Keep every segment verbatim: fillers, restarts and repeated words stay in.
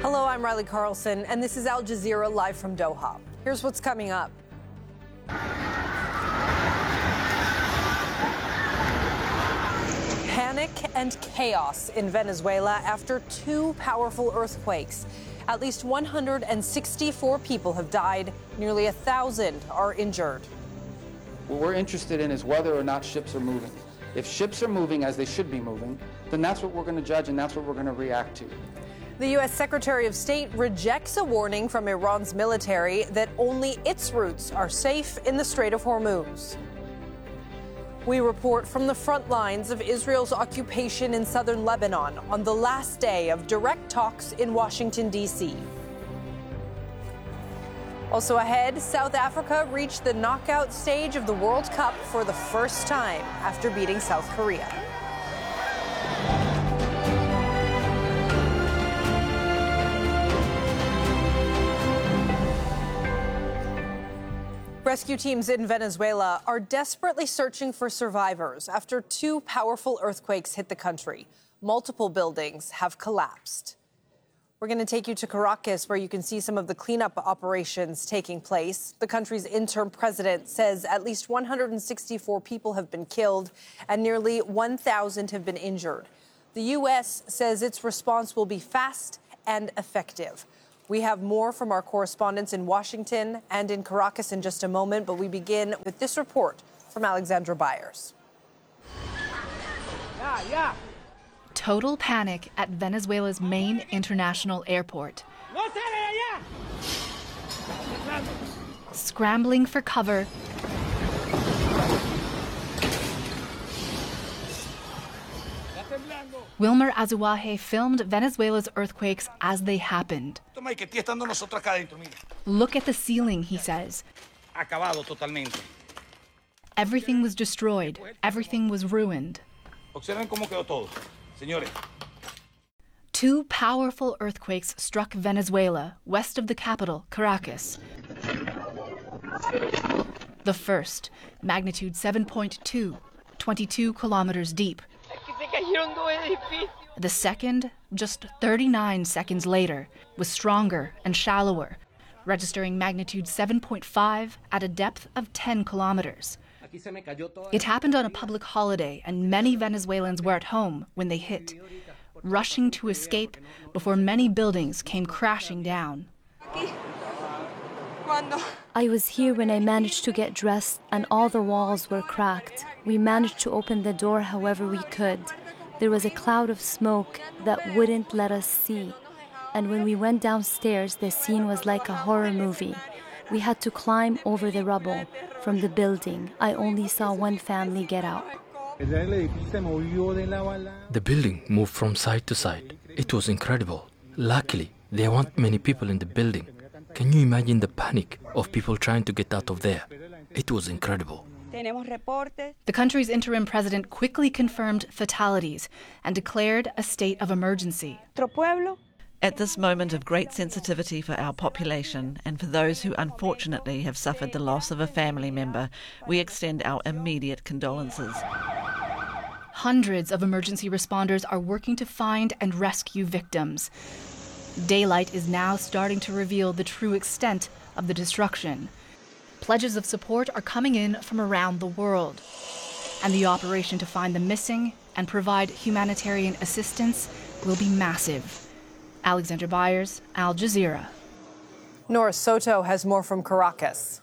Hello, I'm Riley Carlson, and this is Al Jazeera live from Doha. Here's what's coming up. Panic and chaos in Venezuela after two powerful earthquakes. At least one hundred sixty-four people have died. Nearly a thousand are injured. What we're interested in is whether or not ships are moving. If ships are moving as they should be moving, then that's what we're going to judge and that's what we're going to react to. The U S Secretary of State rejects a warning from Iran's military that only its routes are safe in the Strait of Hormuz. We report from the front lines of Israel's occupation in southern Lebanon on the last day of direct talks in Washington, D C Also ahead, South Africa reached the knockout stage of the World Cup for the first time after beating South Korea. Rescue teams in Venezuela are desperately searching for survivors after two powerful earthquakes hit the country. Multiple buildings have collapsed. We're going to take you to Caracas, where you can see some of the cleanup operations taking place. The country's interim president says at least one hundred sixty-four people have been killed and nearly one thousand have been injured. The U S says its response will be fast and effective. We have more from our correspondents in Washington and in Caracas in just a moment, but we begin with this report from Alexandra Byers. Yeah, yeah. Total panic at Venezuela's main international airport. Scrambling for cover. Wilmer Azuaje filmed Venezuela's earthquakes as they happened. Look at the ceiling, he says. Everything was destroyed. Everything was ruined. Two powerful earthquakes struck Venezuela, west of the capital, Caracas. The first, magnitude seven point two, twenty-two kilometers deep. The second, just thirty-nine seconds later, was stronger and shallower, registering magnitude seven point five at a depth of ten kilometers. It happened on a public holiday, and many Venezuelans were at home when they hit, rushing to escape before many buildings came crashing down. I was here when I managed to get dressed, and all the walls were cracked. We managed to open the door however we could. There was a cloud of smoke that wouldn't let us see. And when we went downstairs, the scene was like a horror movie. We had to climb over the rubble from the building. I only saw one family get out. The building moved from side to side. It was incredible. Luckily, there weren't many people in the building. Can you imagine the panic of people trying to get out of there? It was incredible. The country's interim president quickly confirmed fatalities and declared a state of emergency. At this moment of great sensitivity for our population and for those who unfortunately have suffered the loss of a family member, we extend our immediate condolences. Hundreds of emergency responders are working to find and rescue victims. Daylight is now starting to reveal the true extent of the destruction. Pledges of support are coming in from around the world, and the operation to find the missing and provide humanitarian assistance will be massive. Alexandra Byers, Al Jazeera. Nora Soto has more from Caracas.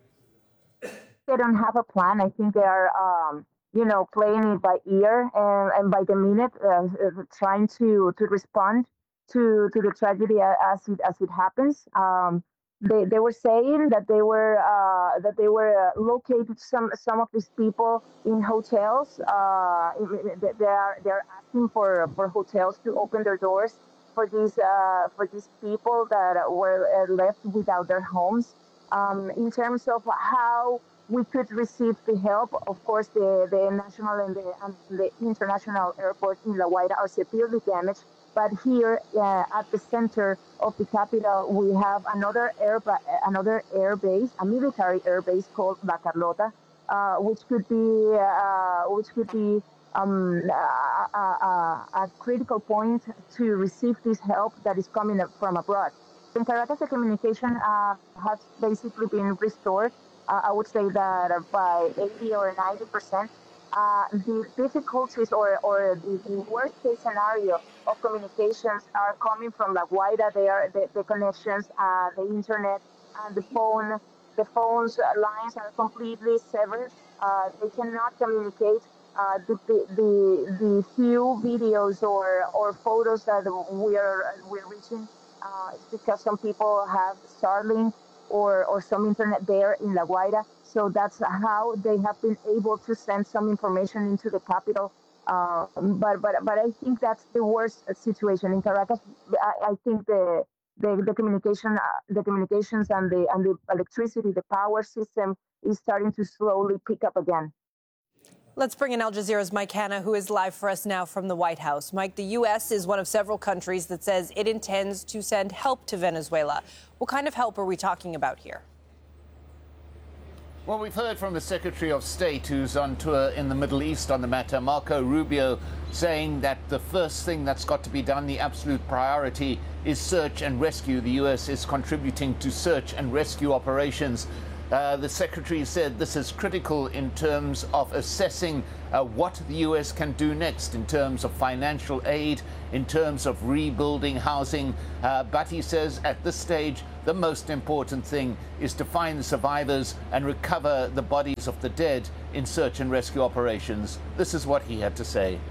They don't have a plan. I think they are, um, you know, playing it by ear and, and by the minute, uh, trying to to respond to to the tragedy as it as it happens. Um, They they were saying that they were uh, that they were uh, located some some of these people in hotels. Uh, they are they are asking for, for hotels to open their doors for these uh, for these people that were left without their homes. Um, in terms of how we could receive the help, of course, the the national and the and the international airports in La Guaira are severely damaged. But here uh, at the center of the capital, we have another air another air base, a military air base called La Carlota, uh, which could be uh, which could be um, a, a, a critical point to receive this help that is coming from abroad. In Caracas, the communication uh, has basically been restored. Uh, I would say that by eighty or ninety percent. Uh, the difficulties or, or the, the worst case scenario of communications are coming from La Guaira. They are the, the connections, uh, the internet, and the phone. The phone's lines are completely severed. Uh, they cannot communicate. Uh, the, the, the, the few videos or, or photos that we are we're reaching, uh, it's because some people have Starlink or, or some internet there in La Guaira. So that's how they have been able to send some information into the capital. Uh, but but but I think that's the worst situation in Caracas. I, I think the the, the communication, uh, the communications and the and the electricity, the power system is starting to slowly pick up again. Let's bring in Al Jazeera's Mike Hanna, who is live for us now from the White House. Mike, the U S is one of several countries that says it intends to send help to Venezuela. What kind of help are we talking about here? Well, we've heard from the Secretary of State, who's on tour in the Middle East on the matter, Marco Rubio, saying that the first thing that's got to be done, the absolute priority, is search and rescue. The U S is contributing to search and rescue operations. Uh, the Secretary said this is critical in terms of assessing uh, what the U S can do next in terms of financial aid, in terms of rebuilding housing. Uh, but he says at this stage, the most important thing is to find the survivors and recover the bodies of the dead in search and rescue operations. This is what he had to say.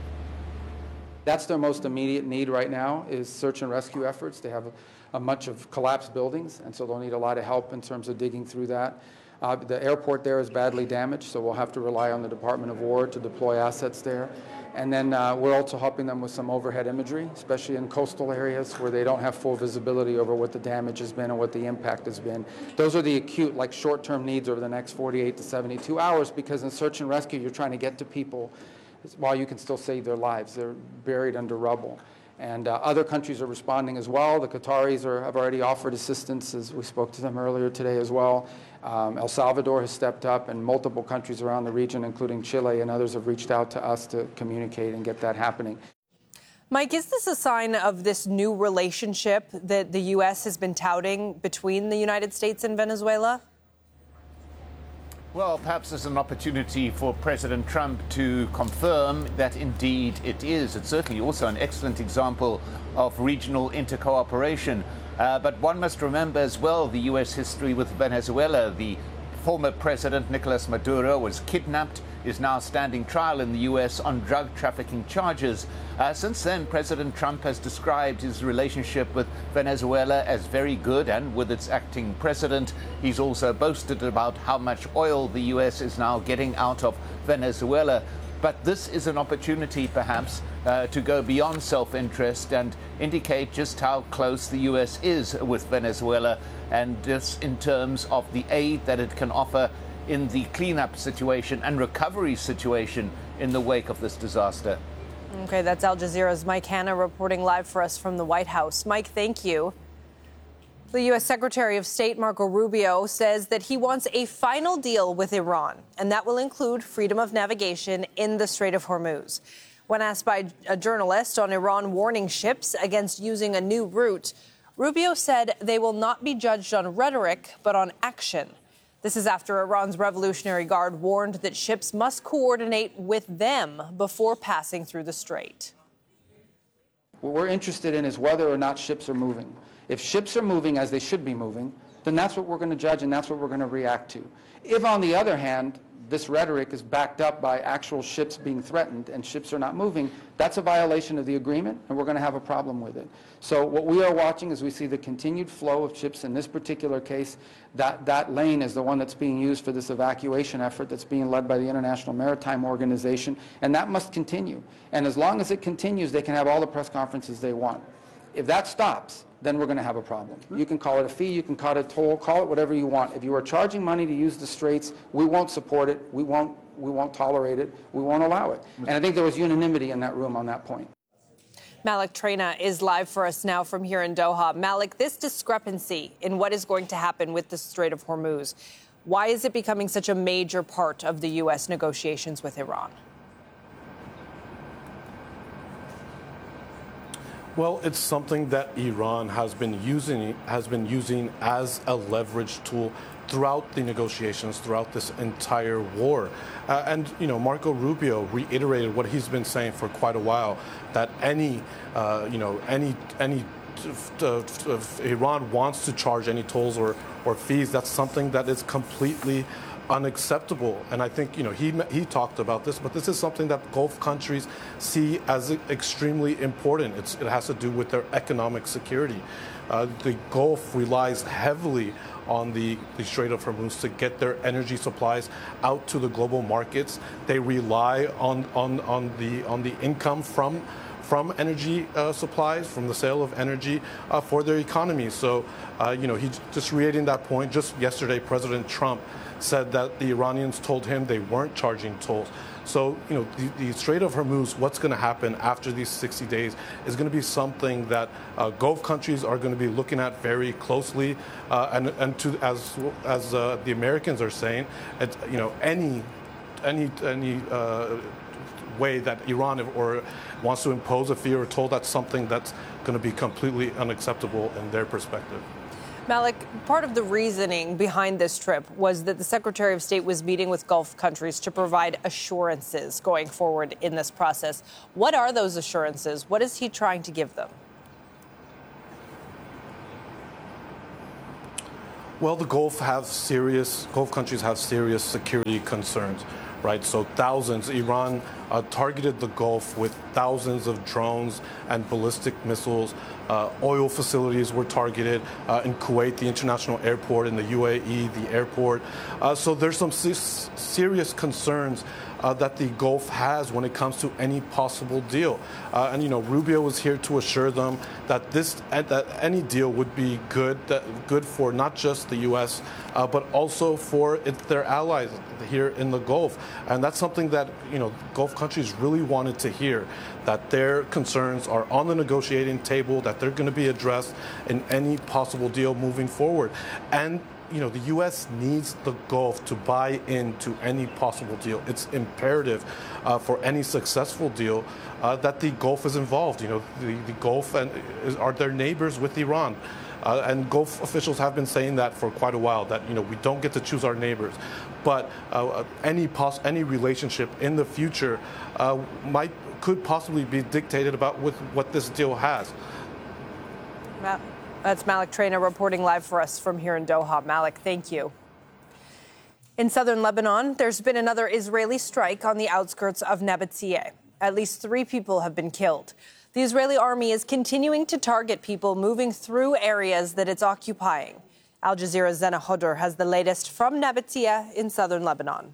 That's their most immediate need right now, is search and rescue efforts. They have a, a bunch of collapsed buildings, and so they'll need a lot of help in terms of digging through that. Uh, the airport there is badly damaged, so we'll have to rely on the Department of War to deploy assets there. And then uh, we're also helping them with some overhead imagery, especially in coastal areas where they don't have full visibility over what the damage has been and what the impact has been. Those are the acute, like short-term needs over the next forty-eight to seventy-two hours, because in search and rescue, you're trying to get to people while you can still save their lives. They're buried under rubble. And uh, other countries are responding as well. The Qataris are, have already offered assistance, as we spoke to them earlier today as well. Um, El Salvador has stepped up, and multiple countries around the region, including Chile and others, have reached out to us to communicate and get that happening. Mike, is this a sign of this new relationship that the U S has been touting between the United States and Venezuela? Well, perhaps there's an opportunity for President Trump to confirm that indeed it is. It's certainly also an excellent example of regional intercooperation. Uh, but one must remember as well the U S history with Venezuela. The former president, Nicolas Maduro, was kidnapped, is now standing trial in the U S on drug trafficking charges. Uh, since then, President Trump has described his relationship with Venezuela as very good, and with its acting president, he's also boasted about how much oil the U S is now getting out of Venezuela. But this is an opportunity, perhaps, uh, to go beyond self-interest and indicate just how close the U S is with Venezuela, and this in terms of the aid that it can offer in the cleanup situation and recovery situation in the wake of this disaster. Okay, that's Al Jazeera's Mike Hanna reporting live for us from the White House. Mike, thank you. The U S Secretary of State Marco Rubio says that he wants a final deal with Iran, and that will include freedom of navigation in the Strait of Hormuz. When asked by a journalist on Iran warning ships against using a new route, Rubio said they will not be judged on rhetoric, but on action. This is after Iran's Revolutionary Guard warned that ships must coordinate with them before passing through the strait. What we're interested in is whether or not ships are moving. If ships are moving as they should be moving, then that's what we're going to judge, and that's what we're going to react to. If, on the other hand, this rhetoric is backed up by actual ships being threatened and ships are not moving, that's a violation of the agreement, and we're going to have a problem with it. So what we are watching is we see the continued flow of ships. In this particular case, that, that lane is the one that's being used for this evacuation effort that's being led by the International Maritime Organization, and that must continue. And as long as it continues, they can have all the press conferences they want. If that stops, then we're going to have a problem. You can call it a fee, you can call it a toll, call it whatever you want. If you are charging money to use the straits, we won't support it, we won't, we won't tolerate it, we won't allow it. And I think there was unanimity in that room on that point. Malik Traina is live for us now from here in Doha. Malik, this discrepancy in what is going to happen with the Strait of Hormuz, why is it becoming such a major part of the U S negotiations with Iran? Well, it's something that Iran has been using has been using as a leverage tool throughout the negotiations, throughout this entire war. Uh, and, you know, Marco Rubio reiterated what he's been saying for quite a while, that any, uh, you know, any, any, uh, if Iran wants to charge any tolls or, or fees, that's something that is completely unacceptable. And I think, you know, he he talked about this, but this is something that Gulf countries see as extremely important. It's, it has to do with their economic security. Uh, the Gulf relies heavily on the, the Strait of Hormuz to get their energy supplies out to the global markets. They rely on on, on the on the income from from energy uh, supplies, from the sale of energy uh, for their economy. So, uh, you know, he just reiterating that point. Just yesterday, President Trump said that the Iranians told him they weren't charging tolls. So, you know, the, the Strait of Hormuz, what's going to happen after these sixty days is going to be something that uh, Gulf countries are going to be looking at very closely. Uh, and and to, as as uh, the Americans are saying, it, you know, any any any uh, way that Iran or wants to impose a fee or toll, that's something that's going to be completely unacceptable in their perspective. Malik, part of the reasoning behind this trip was that the Secretary of State was meeting with Gulf countries to provide assurances going forward in this process. What are those assurances? What is he trying to give them? Well, the Gulf have serious, Gulf countries have serious security concerns, right? So thousands, Iran uh, targeted the Gulf with thousands of drones and ballistic missiles. Uh, oil facilities were targeted uh, in Kuwait, the international airport, in the U A E, the airport. Uh, so there's some se- serious concerns uh, that the Gulf has when it comes to any possible deal. Uh, and, you know, Rubio was here to assure them that this, that any deal would be good, that, good for not just the U S, uh, but also for it, their allies here in the Gulf. And that's something that, you know, Gulf countries really wanted to hear, that their concerns are on the negotiating table, that they're going to be addressed in any possible deal moving forward. And, you know, the U S needs the Gulf to buy into any possible deal. It's imperative uh, for any successful deal uh, that the Gulf is involved. You know, the, the Gulf and is, are their neighbors with Iran. Uh, and Gulf officials have been saying that for quite a while, that, you know, we don't get to choose our neighbors. But uh, any pos- any relationship in the future uh, might could possibly be dictated about with what this deal has. That's Malik Traina reporting live for us from here in Doha. Malik, thank you. In southern Lebanon, there's been another Israeli strike on the outskirts of Nabatea. At least three people have been killed. The Israeli army is continuing to target people moving through areas that it's occupying. Al Jazeera's Zena Hodor has the latest from Nabatea in southern Lebanon.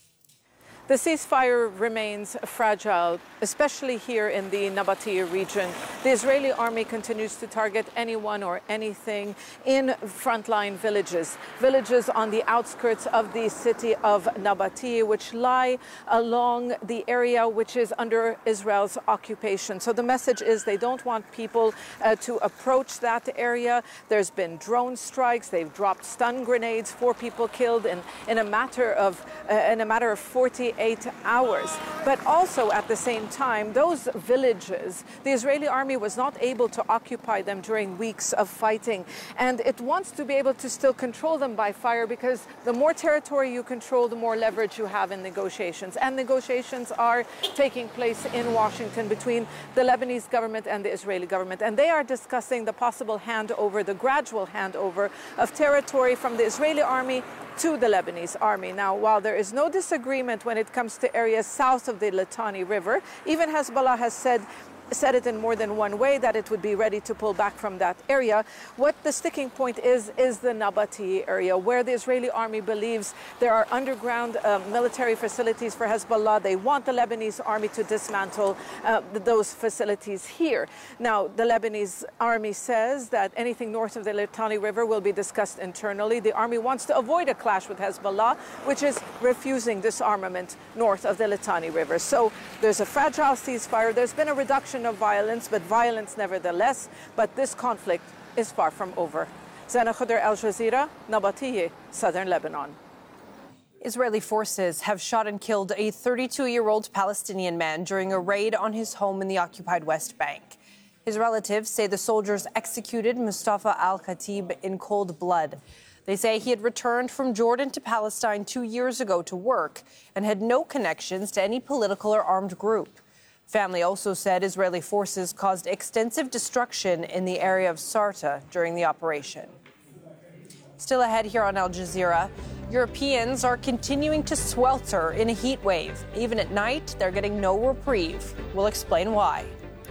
The ceasefire remains fragile, especially here in the Nabatea region. The Israeli army continues to target anyone or anything in frontline villages, villages on the outskirts of the city of Nabatea, which lie along the area which is under Israel's occupation. So the message is they don't want people uh, to approach that area. There's been drone strikes. They've dropped stun grenades. Four people killed in, in a matter of uh, in a matter of forty-eight hours. But also at the same time, those villages, the Israeli army was not able to occupy them during weeks of fighting. And it wants to be able to still control them by fire, because the more territory you control, the more leverage you have in negotiations. And negotiations are taking place in Washington between the Lebanese government and the Israeli government. And they are discussing the possible handover, the gradual handover of territory from the Israeli army to the Lebanese army. Now, while there is no disagreement when it comes to areas south of the Litani River, even Hezbollah has said said it in more than one way that it would be ready to pull back from that area. What the sticking point is, is the Nabatea area, where the Israeli army believes there are underground uh, military facilities for Hezbollah. They want the Lebanese army to dismantle uh, those facilities here. Now, the Lebanese army says that anything north of the Litani River will be discussed internally. The army wants to avoid a clash with Hezbollah, which is refusing disarmament north of the Litani River. So there's a fragile ceasefire. There's been a reduction of violence, but violence nevertheless. But this conflict is far from over. Zena Hodor, Al Jazeera, Nabatea, southern Lebanon. Israeli forces have shot and killed a thirty-two-year-old Palestinian man during a raid on his home in the occupied West Bank. His relatives say the soldiers executed Mustafa al-Khatib in cold blood. They say he had returned from Jordan to Palestine two years ago to work and had no connections to any political or armed group. Family also said Israeli forces caused extensive destruction in the area of Sarta during the operation. Still ahead here on Al Jazeera, Europeans are continuing to swelter in a heat wave. Even at night, they're getting no reprieve. We'll explain why.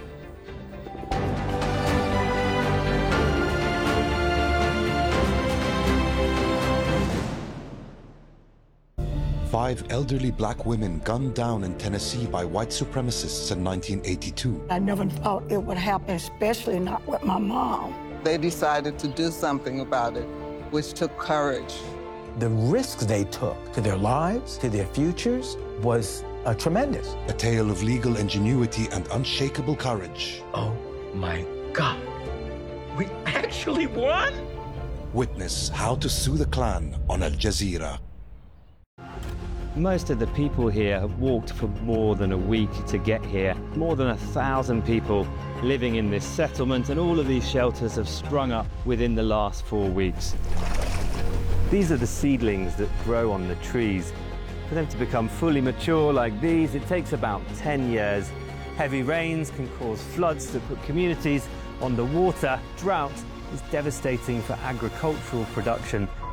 Five elderly black women gunned down in Tennessee by white supremacists in nineteen eighty-two. I never thought it would happen, especially not with my mom. They decided to do something about it, which took courage. The risks they took to their lives, to their futures, was uh, tremendous. A tale of legal ingenuity and unshakable courage. Oh my God, we actually won? Witness how to sue the Klan on Al Jazeera. Most of the people here have walked for more than a week to get here. More than a thousand people living in this settlement, and all of these shelters have sprung up within the last four weeks. These are the seedlings that grow on the trees. For them to become fully mature like these, it takes about ten years. Heavy rains can cause floods that put communities on the water. Drought is devastating for agricultural production